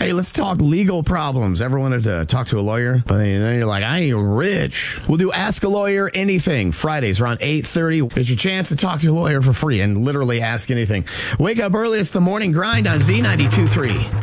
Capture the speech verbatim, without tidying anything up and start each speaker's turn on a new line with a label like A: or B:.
A: Hey, let's talk legal problems. Ever wanted to talk to a lawyer? But then you're like, I ain't rich. We'll do Ask a Lawyer Anything. Fridays around eight thirty. It's your chance to talk to a lawyer for free and literally ask anything. Wake up early. It's the morning grind on Z ninety-two point three.